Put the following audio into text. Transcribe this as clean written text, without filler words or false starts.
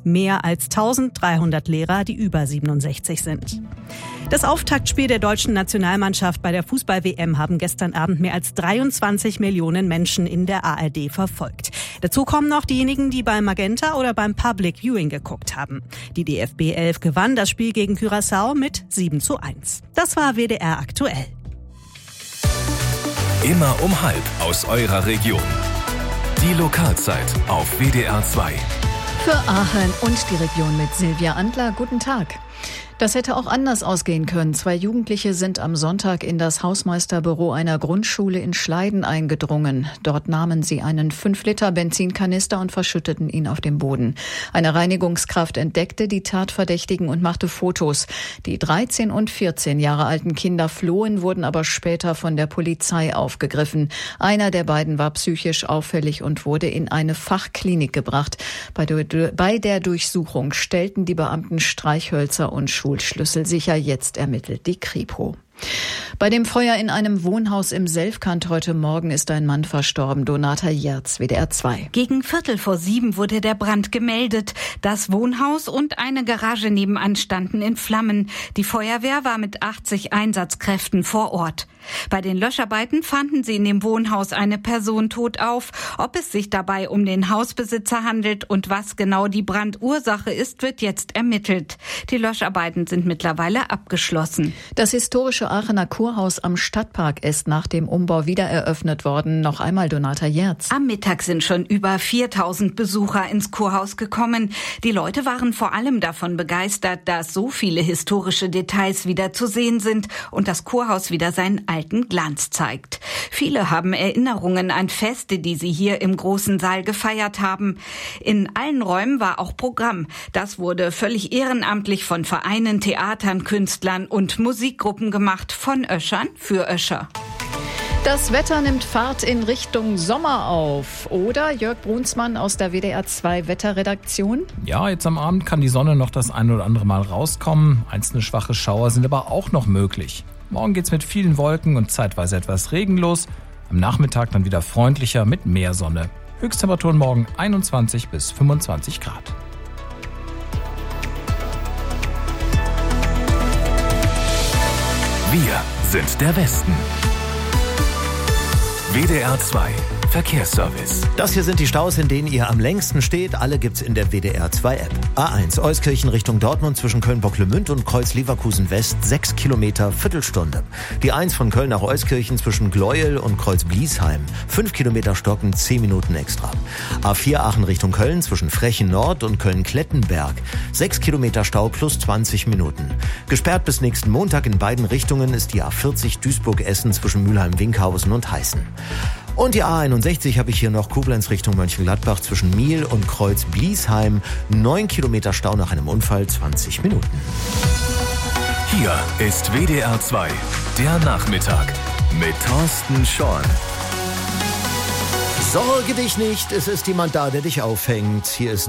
Mehr als 1300 Lehrer, die über 67 sind. Das Auftaktspiel der deutschen Nationalmannschaft bei der Fußball-WM haben gestern Abend mehr als 23 Millionen Menschen in der ARD verfolgt. Dazu kommen noch diejenigen, die beim Magenta oder beim Public Viewing geguckt haben. Die DFB 11 gewann das Spiel gegen Curaçao mit 7:1. Das war WDR aktuell. Immer um 12 aus eurer Region. Die Lokalzeit auf WDR 2. Für Aachen und die Region mit Silvia Andler. Guten Tag. Das hätte auch anders ausgehen können. 2 Jugendliche sind am Sonntag in das Hausmeisterbüro einer Grundschule in Schleiden eingedrungen. Dort nahmen sie einen 5-Liter-Benzinkanister und verschütteten ihn auf den Boden. Eine Reinigungskraft entdeckte die Tatverdächtigen und machte Fotos. Die 13 und 14 Jahre alten Kinder flohen, wurden aber später von der Polizei aufgegriffen. Einer der beiden war psychisch auffällig und wurde in eine Fachklinik gebracht. Bei der Durchsuchung stellten die Beamten Streichhölzer und Schulschlüssel sicher. Jetzt ermittelt die Kripo. Bei dem Feuer in einem Wohnhaus im Selfkant heute Morgen ist ein Mann verstorben. Donata Jerz, WDR 2. Gegen 6:15 wurde der Brand gemeldet. Das Wohnhaus und eine Garage nebenan standen in Flammen. Die Feuerwehr war mit 80 Einsatzkräften vor Ort. Bei den Löscharbeiten fanden sie in dem Wohnhaus eine Person tot auf. Ob es sich dabei um den Hausbesitzer handelt und was genau die Brandursache ist, wird jetzt ermittelt. Die Löscharbeiten sind mittlerweile abgeschlossen. Das historische Aachener Kurhaus am Stadtpark ist nach dem Umbau wieder eröffnet worden. Noch einmal Donata Jerz. Am Mittag sind schon über 4000 Besucher ins Kurhaus gekommen. Die Leute waren vor allem davon begeistert, dass so viele historische Details wieder zu sehen sind und das Kurhaus wieder seinen alten Glanz zeigt. Viele haben Erinnerungen an Feste, die sie hier im großen Saal gefeiert haben. In allen Räumen war auch Programm. Das wurde völlig ehrenamtlich von Vereinen, Theatern, Künstlern und Musikgruppen gemacht. Von Öschern für Öscher. Das Wetter nimmt Fahrt in Richtung Sommer auf. Oder Jörg Brunsmann aus der WDR 2 Wetterredaktion? Ja, jetzt am Abend kann die Sonne noch das ein oder andere Mal rauskommen. Einzelne schwache Schauer sind aber auch noch möglich. Morgen geht's mit vielen Wolken und zeitweise etwas regenlos. Am Nachmittag dann wieder freundlicher mit mehr Sonne. Höchsttemperaturen morgen 21 bis 25 Grad. Wir sind der Westen. WDR 2 Verkehrsservice. Das hier sind die Staus, in denen ihr am längsten steht. Alle gibt's in der WDR 2 App. A1 Euskirchen Richtung Dortmund zwischen Köln-Bocklemünd und Kreuz-Leverkusen West 6 Kilometer, Viertelstunde. Die 1 von Köln nach Euskirchen zwischen Gleuel und Kreuz-Bliesheim 5 Kilometer Stocken, 10 Minuten extra. A4 Aachen Richtung Köln zwischen Frechen Nord und Köln-Klettenberg 6 Kilometer Stau plus 20 Minuten. Gesperrt bis nächsten Montag in beiden Richtungen ist die A40 Duisburg-Essen zwischen Mülheim-Winkhausen und Heißen. Und die A61 habe ich hier noch Koblenz Richtung Mönchengladbach zwischen Miel und Kreuz-Bliesheim. 9 Kilometer Stau nach einem Unfall, 20 Minuten. Hier ist WDR 2, der Nachmittag mit Thorsten Schorn. Sorge dich nicht, es ist jemand da, der dich auffängt. Hier ist